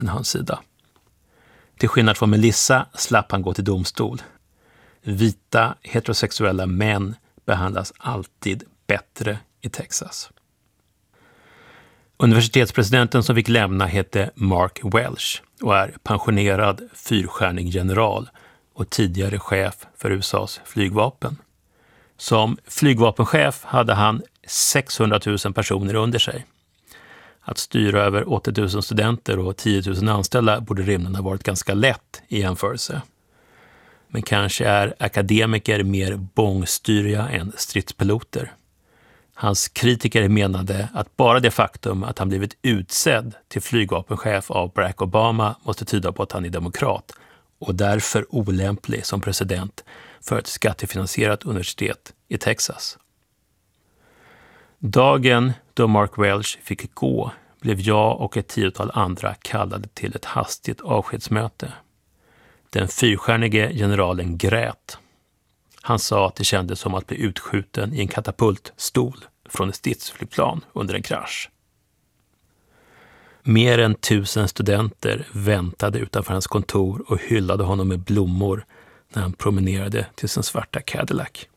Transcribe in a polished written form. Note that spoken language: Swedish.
hans sida. Till skillnad från Melissa slapp han gå till domstol. Vita heterosexuella män behandlas alltid bättre i Texas. Universitetspresidenten som fick lämna hette Mark Welch och är pensionerad fyrstjärnig general och tidigare chef för USAs flygvapen. Som flygvapenchef hade han 600 000 personer under sig. Att styra över 80 000 studenter och 10 000 anställda borde rimligen ha varit ganska lätt i jämförelse. Men kanske är akademiker mer bångstyriga än stridspiloter. Hans kritiker menade att bara det faktum att han blivit utsedd till flygvapenchef av Barack Obama måste tyda på att han är demokrat och därför olämplig som president för ett skattefinansierat universitet i Texas. Dagen då Mark Welch fick gå blev jag och ett 10-tal andra kallade till ett hastigt avskedsmöte. Den fyrstjärnige generalen grät. Han sa att det kändes som att bli utskjuten i en katapultstol från ett stridsflygplan under en krasch. Mer än 1000 studenter väntade utanför hans kontor och hyllade honom med blommor när han promenerade till sin svarta Cadillac.